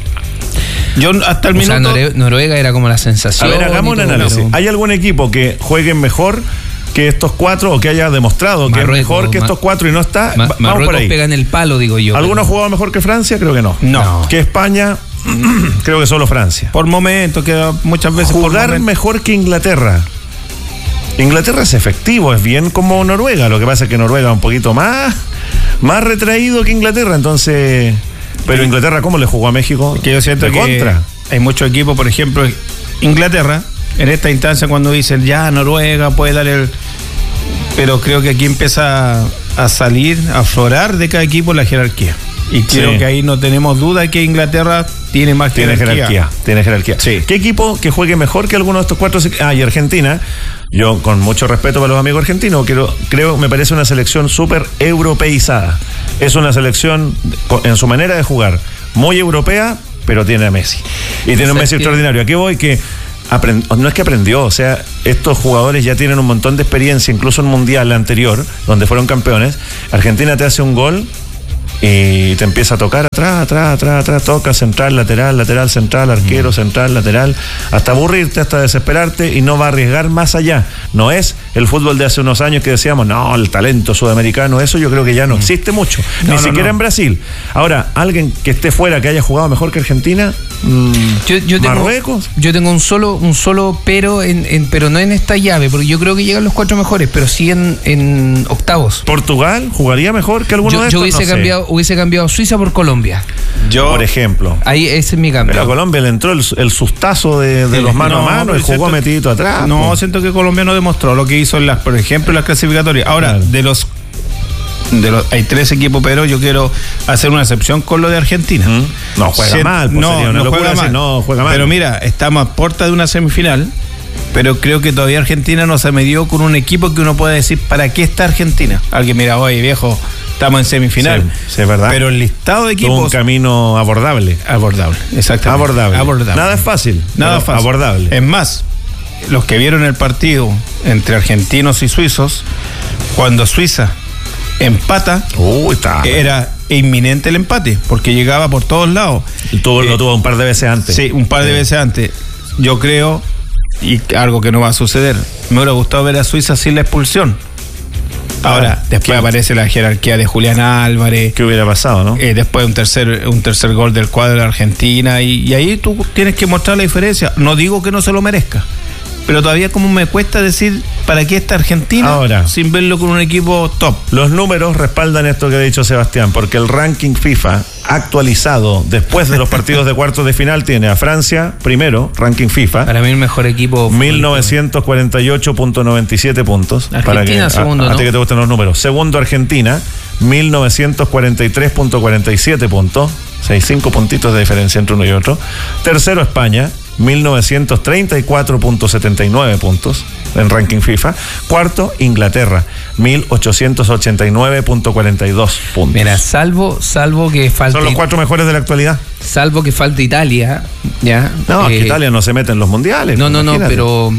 Yo hasta el o minuto. Sea, Noruega era como la sensación. A ver, hagamos un análisis. Pero... ¿Hay algún equipo que juegue mejor que estos cuatro o que haya demostrado Marruecos, que es mejor que estos cuatro y no está? Ma- Vamos Marruecos por ahí. Pega en el palo, digo yo. ¿Alguno ha jugado mejor que Francia? Creo que no. No. ¿Que España? Creo que solo Francia. Por momentos, que muchas veces. Jugar por mejor que Inglaterra. Inglaterra es efectivo, es bien como Noruega. Lo que pasa es que Noruega es un poquito más, más retraído que Inglaterra, entonces. Pero Inglaterra, ¿cómo le jugó a México? Que yo siento de que contra. Hay muchos equipos, por ejemplo, Inglaterra, en esta instancia cuando dicen ya Noruega puede dar el... Pero creo que aquí empieza a salir, a aflorar de cada equipo la jerarquía. Y creo sí. que ahí no tenemos duda que Inglaterra tiene más tiene jerarquía. jerarquía. Tiene jerarquía. Sí. ¿Qué equipo que juegue mejor que alguno de estos cuatro? Ah, y Argentina. Yo, con mucho respeto para los amigos argentinos, quiero, creo, me parece una selección súper europeizada. Es una selección, en su manera de jugar, muy europea, pero tiene a Messi. Y tiene un Messi extraordinario. Aquí voy que... Aprend- no es que aprendió, o sea, estos jugadores ya tienen un montón de experiencia, incluso en un mundial anterior, donde fueron campeones. Argentina te hace un gol y te empieza a tocar atrás, atrás, atrás, atrás, toca central, lateral, lateral, central, arquero, central, lateral, hasta aburrirte, hasta desesperarte y no va a arriesgar más allá. No es el fútbol de hace unos años que decíamos, no, el talento sudamericano, eso yo creo que ya no existe mucho, no, ni no, siquiera no. en Brasil. Ahora, alguien que esté fuera, que haya jugado mejor que Argentina, mmm, yo, yo tengo, Marruecos. Yo tengo un solo, un solo pero, en, en, pero no en esta llave, porque yo creo que llegan los cuatro mejores, pero sí en, en octavos. ¿Portugal jugaría mejor que alguno yo, de estos? Yo hubiese no cambiado, sé. hubiese cambiado Suiza por Colombia. Yo, por ejemplo. Ahí ese es mi cambio. Pero a Colombia le entró el, el sustazo de, de los mano no, a mano y jugó siento, metidito atrás. No, pues. siento que Colombia no demostró lo que hizo en las, por ejemplo, en las clasificatorias. Ahora, claro. de los de los hay tres equipos, pero yo quiero hacer una excepción con lo de Argentina. ¿Mm? No juega Sient, mal, pues no, sería una no locura juega mal. no juega mal. Pero mira, estamos a puerta de una semifinal, pero creo que todavía Argentina no se medió con un equipo que uno pueda decir, ¿para qué está Argentina? Alguien mira, oye, viejo, estamos en semifinal. Sí, sí, es verdad. Pero el listado de equipos... Todo un camino abordable. Abordable, exactamente. Abordable. abordable. Nada es fácil. Nada fácil. Abordable. Es más, los que vieron el partido entre argentinos y suizos, cuando Suiza empata, Uy, está. era inminente el empate, porque llegaba por todos lados. Tuvo, eh, lo tuvo un par de veces antes. Sí, un par de veces antes. Yo creo, y algo que no va a suceder, me hubiera gustado ver a Suiza sin la expulsión, Ahora, después aparece la jerarquía de Julián Álvarez. ¿Qué hubiera pasado, no? Eh, después un tercer, un tercer gol del cuadro de Argentina. Y, y ahí tú tienes que mostrar la diferencia. No digo que no se lo merezca, pero todavía como me cuesta decir para qué está Argentina ahora, sin verlo con un equipo top. Los números respaldan esto que ha dicho Sebastián, porque el ranking FIFA actualizado después de los partidos de cuartos de final tiene a Francia primero, ranking FIFA. Para mí el mejor equipo. mil novecientos cuarenta y ocho punto noventa y siete puntos. Argentina para que, segundo, a, a ¿no? ti que te gustan los números. Segundo Argentina, mil novecientos cuarenta y tres punto cuarenta y siete puntos. Seis, cinco puntitos de diferencia entre uno y otro. Tercero España, mil novecientos treinta y cuatro punto setenta y nueve puntos en ranking FIFA. Cuarto, Inglaterra, mil ochocientos ochenta y nueve punto cuarenta y dos puntos. Mira, salvo, salvo que falte. Son los cuatro mejores de la actualidad. Salvo que falte Italia, ¿ya? No, eh, que Italia no se mete en los mundiales. No, no, imagínate. no, pero.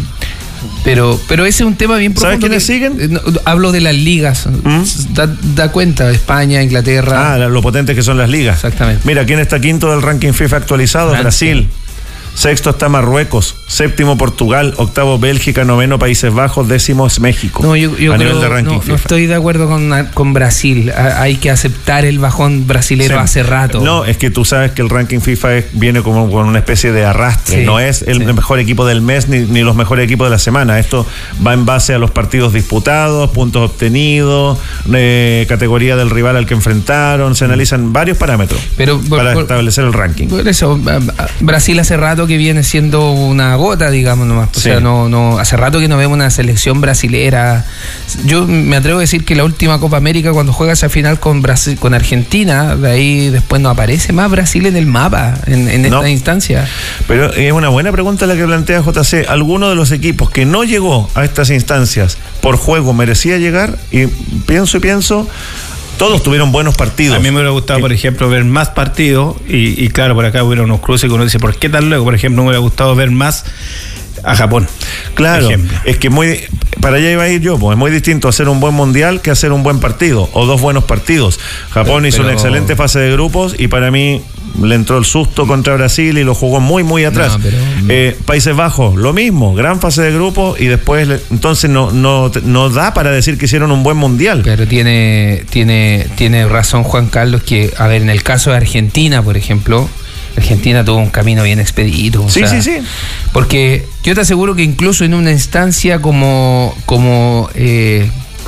Pero, pero ese es un tema bien profundo. ¿Sabes quiénes siguen? No, hablo de las ligas. ¿Mm? Da, da cuenta, España, Inglaterra. Ah, lo potentes que son las ligas. Exactamente. Mira, ¿quién está quinto del ranking FIFA actualizado? Francia. Brasil. Sexto está Marruecos, séptimo Portugal, octavo Bélgica, noveno Países Bajos, décimo es México. No, yo, yo a creo, nivel de ranking no, FIFA. no estoy de acuerdo con, con Brasil. Hay que aceptar el bajón brasilero Sí. hace rato. No, es que tú sabes que el ranking FIFA es, viene como con una especie de arrastre. Sí, no es el sí. mejor equipo del mes ni, ni los mejores equipos de la semana. Esto va en base a los partidos disputados, puntos obtenidos, eh, categoría del rival al que enfrentaron. Se analizan varios parámetros Pero, para por, establecer el ranking. Por eso, Brasil hace rato que viene siendo una gota, digamos nomás. O Sí. sea, no, no, hace rato que no vemos una selección brasilera. Yo me atrevo a decir que la última Copa América, cuando juega esa final con Brasil, con Argentina, de ahí después no aparece más Brasil en el mapa, en, en esta No. instancia. Pero es una buena pregunta la que plantea J C. ¿Alguno de los equipos que no llegó a estas instancias por juego merecía llegar? Y pienso y pienso, todos tuvieron buenos partidos. A mí me hubiera gustado, por ejemplo, ver más partidos y, y claro, por acá hubiera unos cruces que uno dice, ¿por qué tan luego? Por ejemplo, me hubiera gustado ver más a Japón. Claro, ejemplo. es que muy para allá iba a ir yo, pues es muy distinto hacer un buen mundial que hacer un buen partido o dos buenos partidos. Japón Pero- hizo una excelente fase de grupos y para mí le entró el susto contra Brasil y lo jugó muy muy atrás. No, pero- eh, Países Bajos, lo mismo, gran fase de grupos y después le- entonces no, no, no da para decir que hicieron un buen mundial. Pero tiene, tiene, tiene razón Juan Carlos que, a ver, en el caso de Argentina, por ejemplo, Argentina tuvo un camino bien expedito. o Sí, sea, sí, sí. Porque yo te aseguro que incluso en una instancia como, como eh,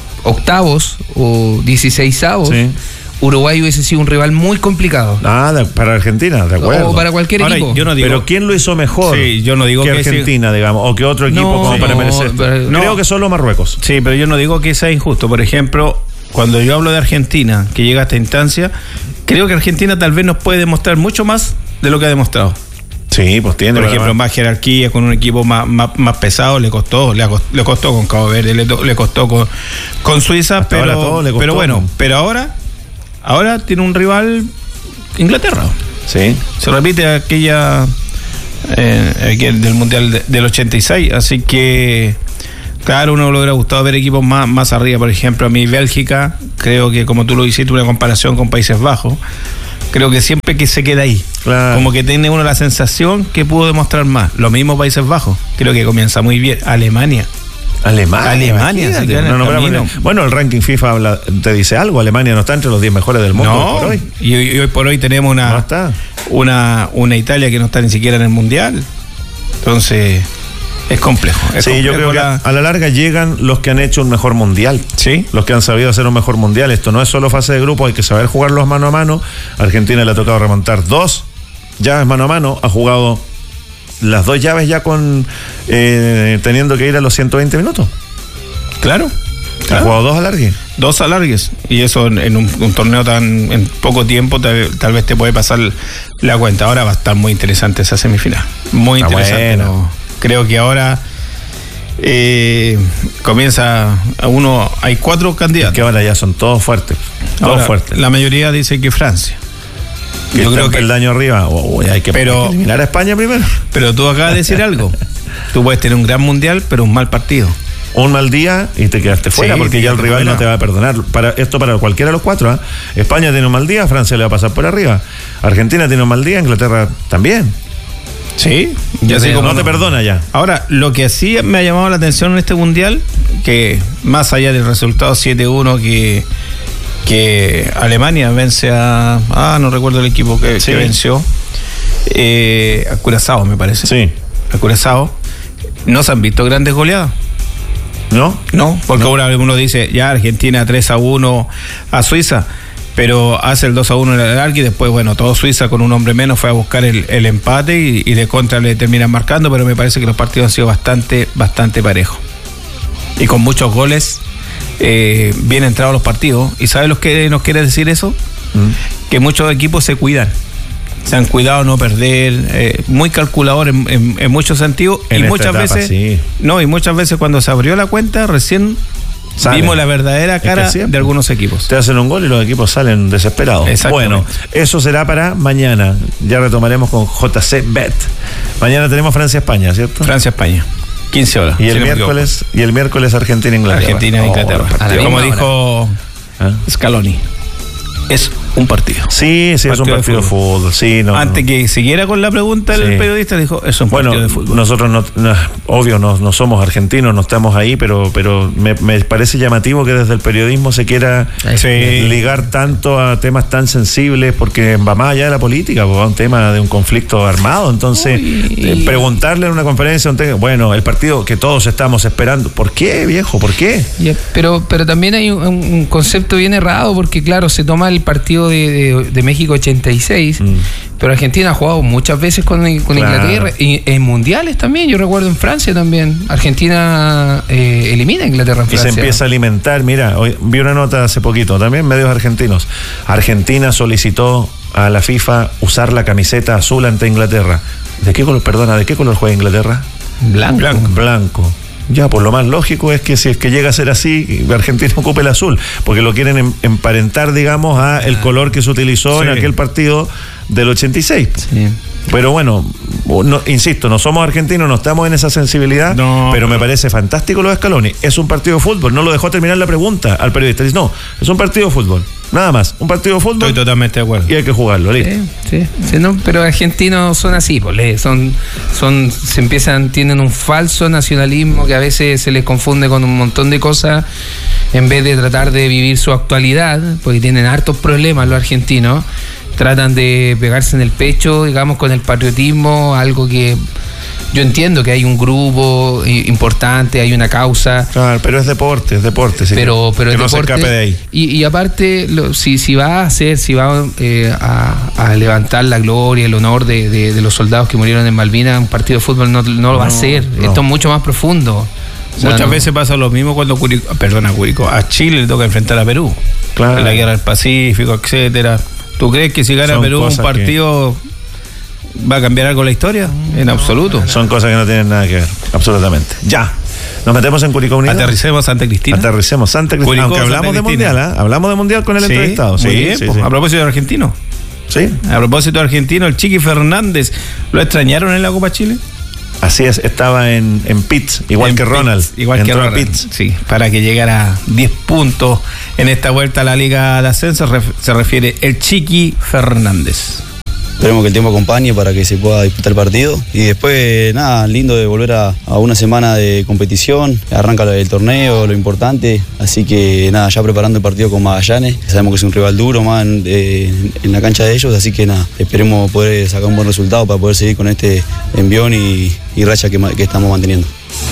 octavos o dieciseisavos, Sí. Uruguay hubiese sido un rival muy complicado. Ah, de- para Argentina, de acuerdo. O para cualquier Ahora, equipo. yo no digo- Pero ¿quién lo hizo mejor? Sí, yo no digo que que Argentina, digamos, o que otro equipo No, como para no, merecer esto. pero- no. Creo que solo Marruecos. Sí, pero yo no digo que sea injusto. Por ejemplo, cuando yo hablo de Argentina, que llega a esta instancia, creo que Argentina tal vez nos puede demostrar mucho más de lo que ha demostrado. Sí, pues tiene. Por para ejemplo, más. más jerarquía, con un equipo más, más, más pesado, le costó, le, acost- le costó con Cabo Verde, le, to- le costó con, con Suiza, Hasta ahora pero, todo le costó, pero bueno, ¿no? pero ahora, ahora tiene un rival Inglaterra. Sí. Se repite aquella eh, aquel del Mundial de- del ochenta y seis, así que claro, uno le hubiera gustado ver equipos más, más arriba. Por ejemplo, a mí Bélgica, creo que como tú lo hiciste, una comparación con Países Bajos, creo que siempre que se queda ahí, Claro. como que tiene uno la sensación que pudo demostrar más. Lo mismo Países Bajos, creo que comienza muy bien. Alemania. Alemania. Alemania, imagínate. se queda en el No, no, pero- camino. bueno, el ranking FIFA habla, te dice algo. Alemania no está entre los diez mejores del mundo No, por hoy. Y, hoy- y hoy por hoy tenemos No una, está. una, una Italia que no está ni siquiera en el Mundial. Entonces, es complejo. Es Sí, yo complejo creo que la- a la larga llegan los que han hecho un mejor mundial. Sí. Los que han sabido hacer un mejor mundial. Esto no es solo fase de grupo, hay que saber jugarlos mano a mano. A Argentina le ha tocado remontar dos llaves mano a mano. Ha jugado las dos llaves ya con eh, teniendo que ir a los ciento veinte minutos. Claro. Ha claro. jugado dos alargues. Dos alargues. Y eso en, en un, un torneo tan en poco tiempo tal, tal vez te puede pasar la cuenta. Ahora va a estar muy interesante esa semifinal. Muy Ah, interesante. bueno. ¿no? Creo que ahora eh, comienza a uno. Hay cuatro candidatos. Que ahora ya son todos fuertes. Todos Ahora, fuertes. la mayoría dice que Francia. Que Yo está creo un que peldaño arriba. Uy, hay que Pero- eliminar a España primero. Pero tú acabas de decir algo. Tú puedes tener un gran mundial, pero un mal partido. Un mal día y te quedaste fuera Sí, porque te ya el quedaste rival fuera. no te va a perdonar. Para esto para cualquiera de los cuatro. ¿eh? España tiene un mal día, Francia le va a pasar por arriba. Argentina tiene un mal día, Inglaterra también. Sí, Ya así como no te perdona ya. Ahora, lo que sí me ha llamado la atención en este mundial, que más allá del resultado siete uno que, que Alemania vence a... Ah, no recuerdo el equipo que, sí. que venció. Eh, a Curazao, me parece. Sí. A Curazao. No se han visto grandes goleadas. ¿No? No, porque no. ahora uno dice, ya Argentina tres a uno a Suiza, pero hace el dos a uno en el arco y después, bueno, todo Suiza con un hombre menos fue a buscar el, el empate y, y de contra le terminan marcando, pero me parece que los partidos han sido bastante, bastante parejos. Y con muchos goles eh, bien entrados los partidos. ¿Y sabes lo que nos quiere decir eso? Mm. Que muchos equipos se cuidan. Se han cuidado no perder, eh, muy calculador en, en, en muchos sentidos. En y muchas etapa, veces, sí. no, y muchas veces cuando se abrió la cuenta, recién salen. Vimos la verdadera cara es que de algunos equipos. Te hacen un gol y los equipos salen desesperados. Bueno, eso será para mañana. Ya retomaremos con J C Bet. Mañana tenemos Francia-España, ¿cierto? Francia-España. quince horas. Y el si miércoles, y el miércoles Argentina-Inglaterra. Argentina-Inglaterra. Oh, como dijo ¿Ah? Scaloni. Es un partido. Sí, sí, partido es un partido de fútbol. fútbol. Sí, no, Antes no. que siguiera con la pregunta sí. el periodista dijo, es un bueno, partido de fútbol. Nosotros, no, no, obvio, no, no somos argentinos, no estamos ahí, pero, pero me, me parece llamativo que desde el periodismo se quiera sí. ligar tanto a temas tan sensibles, porque va más allá de la política, pues, va un tema de un conflicto armado. Entonces, eh, preguntarle en una conferencia, un tema, bueno, el partido que todos estamos esperando, ¿por qué, viejo? ¿Por qué? Yeah, pero, pero también hay un, un concepto bien errado, porque claro, se toma el partido de, de, de México ochenta y seis, mm. pero Argentina ha jugado muchas veces con, con claro. Inglaterra, y en mundiales también, yo recuerdo en Francia también, Argentina eh, elimina a Inglaterra en Francia. Y se empieza a alimentar, mira, hoy vi una nota hace poquito, también medios argentinos, Argentina solicitó a la FIFA usar la camiseta azul ante Inglaterra. ¿De qué color, perdona, de qué color juega Inglaterra? Blanco. Blanco. Blanco. Ya, pues lo más lógico es que si es que llega a ser así, Argentina ocupe el azul, porque lo quieren emparentar, digamos, a el color que se utilizó sí. en aquel partido del ochenta y seis. Sí. Pero bueno, no, insisto, no somos argentinos, no estamos en esa sensibilidad, no, pero, pero me parece fantástico lo de Scaloni. Es un partido de fútbol, no lo dejó terminar la pregunta al periodista. Dice, no, es un partido de fútbol, nada más, un partido de fútbol. Estoy totalmente de acuerdo. Y hay que jugarlo, listo. Sí, sí, sí, no, pero argentinos son así, pues, son, son, se empiezan, tienen un falso nacionalismo que a veces se les confunde con un montón de cosas, en vez de tratar de vivir su actualidad, porque tienen hartos problemas los argentinos. Tratan de pegarse en el pecho, digamos, con el patriotismo, algo que yo entiendo que hay un grupo importante, hay una causa. Claro, pero es deporte, es deporte. Sí, pero pero que es no deporte, se escape de ahí. Y, y aparte, lo, si, si va a hacer, si va eh, a, a levantar la gloria, el honor de, de, de los soldados que murieron en Malvinas, un partido de fútbol no, no lo va a hacer. No. Esto es mucho más profundo. O sea, Muchas no. veces pasa lo mismo cuando Curicó, perdona, Curicó, a Chile le toca enfrentar a Perú. Claro. En la guerra del Pacífico, etcétera. ¿Tú crees que si gana Son Perú un partido que... va a cambiar algo la historia? En absoluto. Son cosas que no tienen nada que ver, absolutamente. Ya. Nos metemos en Curicó Unido. Aterricemos Santa Cristina. Aterricemos Santa Cristina. Curicó, Aunque hablamos Santa de Cristina. mundial, ¿eh? Hablamos de mundial con el sí, entrevistado. Sí, bien, sí, pues, sí. A propósito de argentino. Sí. A propósito de argentino, el Chiqui Fernández, ¿lo extrañaron en la Copa Chile? Así es, estaba en, en Pitts, igual en que Pitts, Ronald. Igual Entró que Ronald. Pitts. Sí, para que llegara a diez puntos en esta vuelta a la Liga de Ascenso, se refiere el Chiqui Fernández. Esperemos que el tiempo acompañe para que se pueda disputar el partido. Y después, nada, lindo de volver a, a una semana de competición. Arranca el torneo, lo importante. Así que, nada, ya preparando el partido con Magallanes. Sabemos que es un rival duro más en, en, en la cancha de ellos. Así que, nada, esperemos poder sacar un buen resultado para poder seguir con este envión y, y racha que, que estamos manteniendo.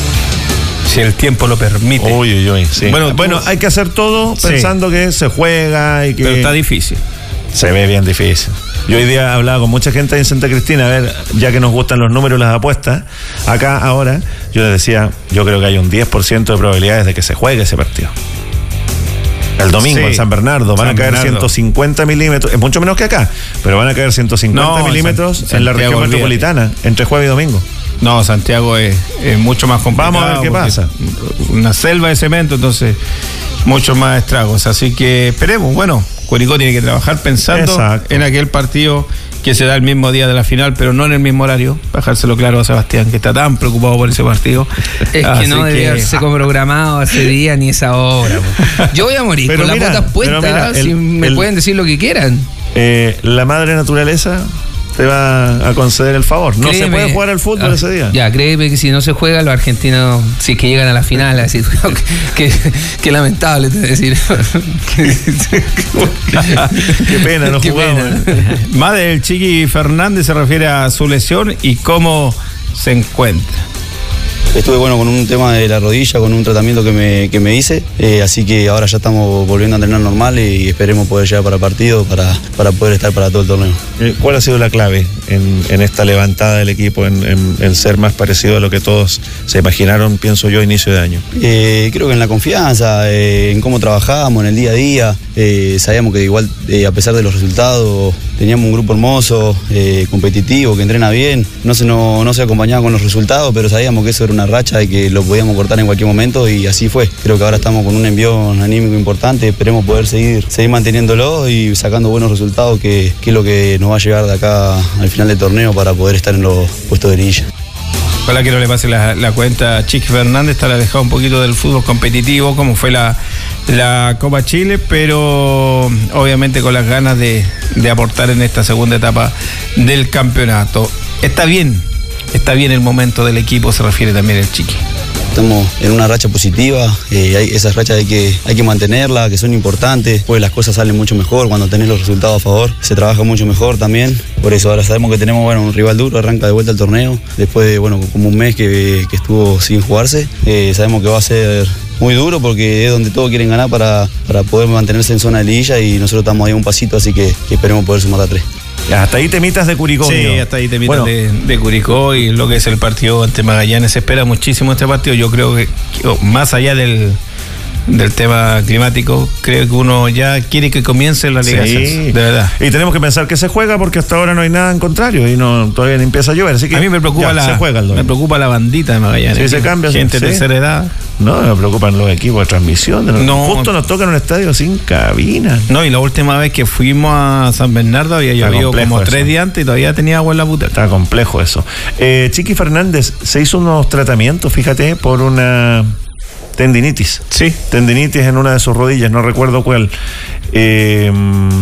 Si el tiempo lo permite. Uy, uy, uy. Sí. Bueno, bueno, hay que hacer todo pensando sí. que se juega y que. Pero está difícil. Se ve bien difícil. Yo hoy día hablaba con mucha gente en Santa Cristina, a ver, ya que nos gustan los números y las apuestas, acá ahora, yo les decía, yo creo que hay un diez por ciento de probabilidades de que se juegue ese partido. El domingo sí. en San Bernardo van San a caer Bernardo. ciento cincuenta milímetros, es mucho menos que acá, pero van a caer ciento cincuenta no, milímetros San, en la Santiago región metropolitana, olvídate. Entre jueves y domingo. No, Santiago es, es mucho más complicado. Vamos a ver qué pasa. Una selva de cemento, entonces muchos más estragos. Así que esperemos. Bueno, Curicó tiene que trabajar pensando Exacto. en aquel partido que se da el mismo día de la final, pero no en el mismo horario. Para dejárselo claro a Sebastián, que está tan preocupado por ese partido. Es que no que... debía haberse programado ese día ni esa hora. Yo voy a morir pero con mira, las botas puestas, mira, el, si me el, pueden decir lo que quieran. Eh, la madre naturaleza te va a conceder el favor. No créeme, se puede jugar al fútbol ah, ese día. Ya, créeme que si no se juega, los argentinos, si es que llegan a la final, así, que, que lamentable, te decir. Qué pena, no Qué jugamos. Pena. Más del Chiqui Fernández se refiere a su lesión y cómo se encuentra. Estuve bueno con un tema de la rodilla, con un tratamiento que me, que me hice, eh, así que ahora ya estamos volviendo a entrenar normal y esperemos poder llegar para el partido para, para poder estar para todo el torneo. ¿Cuál ha sido la clave en, en esta levantada del equipo, en, en, en ser más parecido a lo que todos se imaginaron, pienso yo, a inicio de año? Eh, creo que en la confianza, eh, en cómo trabajamos, en el día a día, eh, sabíamos que igual eh, a pesar de los resultados teníamos un grupo hermoso, eh, competitivo, que entrena bien, no se, no, no se acompañaba con los resultados, pero sabíamos que eso era una racha y que lo podíamos cortar en cualquier momento y así fue. Creo que ahora estamos con un envión anímico importante, esperemos poder seguir, seguir manteniéndolo y sacando buenos resultados, que, que es lo que nos va a llegar de acá al final del torneo para poder estar en los puestos de liguilla. Ojalá que no le pase la, la cuenta a Chiqui Fernández, está alejado un poquito del fútbol competitivo, como fue la, la Copa Chile, pero obviamente con las ganas de, de aportar en esta segunda etapa del campeonato. Está bien, está bien el momento del equipo, se refiere también el Chiqui. Estamos en una racha positiva, eh, hay, esas rachas hay que, hay que mantenerlas, que son importantes, pues las cosas salen mucho mejor cuando tenés los resultados a favor, se trabaja mucho mejor también, por eso ahora sabemos que tenemos bueno, un rival duro, arranca de vuelta el torneo, después de bueno, como un mes que, que estuvo sin jugarse, eh, sabemos que va a ser muy duro porque es donde todos quieren ganar para, para poder mantenerse en zona de liguilla y nosotros estamos ahí un pasito, así que, que esperemos poder sumar a tres. Hasta ahí temitas de Curicó. Sí, mío. hasta ahí temitas bueno. de, de Curicó y lo que es el partido ante Magallanes. Se espera muchísimo este partido. Yo creo que, que más allá del, del tema climático, creo que uno ya quiere que comience la Liga. Sí, de verdad. Y tenemos que pensar que se juega porque hasta ahora no hay nada en contrario y no todavía no empieza a llover. Así que a mí me preocupa, ya, la, se juega el me preocupa la bandita de Magallanes. Sí, se cambia. Gente de sí. tercera edad. No, me preocupan los equipos de transmisión. De no, justo nos tocan un estadio sin cabina. No, y la última vez que fuimos a San Bernardo había llovido como tres días antes y todavía tenía agua en la puta. Está complejo eso. Eh, Chiqui Fernández se hizo unos tratamientos, fíjate, por una tendinitis. Sí. Tendinitis en una de sus rodillas, no recuerdo cuál. Eh,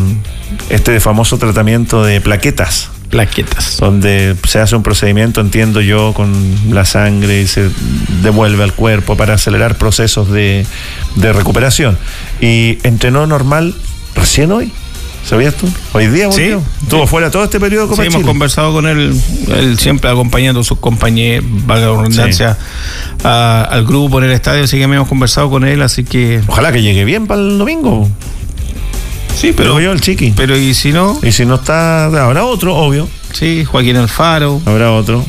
este famoso tratamiento de plaquetas. Plaquetas. Donde se hace un procedimiento, entiendo yo, con la sangre y se devuelve al cuerpo para acelerar procesos de, de recuperación. Y entrenó normal recién hoy. ¿Sabías tú? Hoy día volvió. Sí. Estuvo sí. fuera todo este periodo de Copa sí, Chile. Hemos conversado con él, él siempre acompañando a sus compañeros, valga la redundancia, sí. a, al grupo en el estadio, así que hemos conversado con él, así que... Ojalá que llegue bien para el domingo. Sí, pero, pero yo el Chiqui. Pero y si no. Y si no está, habrá otro, obvio. Sí, Joaquín Alfaro. Habrá otro.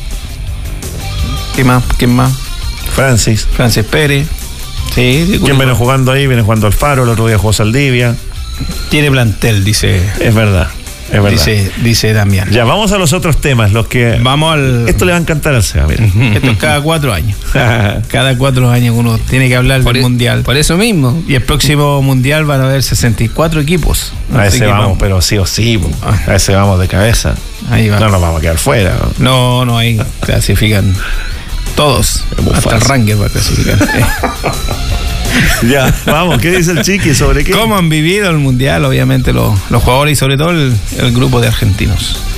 ¿Qué más? ¿Quién más? Francis. Francis Pérez. Sí, sí. ¿Quién viene jugando ahí? Viene jugando Alfaro, el otro día jugó Saldivia. Tiene plantel, dice. Es verdad. Es verdad. Dice, dice Damián. Ya, vamos a los otros temas, los que... Vamos al... Esto le va a encantar al Seba, mira. Esto es cada cuatro años. Cada cuatro años uno tiene que hablar por del e- Mundial. Por eso mismo. Y el próximo Mundial van a haber sesenta y cuatro equipos. A ese vamos, vamos, pero sí o sí. A ese vamos de cabeza. Ahí va. No nos vamos a quedar fuera. No, no, ahí clasifican todos. Hasta el ranking va a clasificar. Ya, vamos, ¿qué dice el Chiqui sobre qué? ¿Cómo han vivido el Mundial? Obviamente los, los jugadores y sobre todo el, el grupo de argentinos.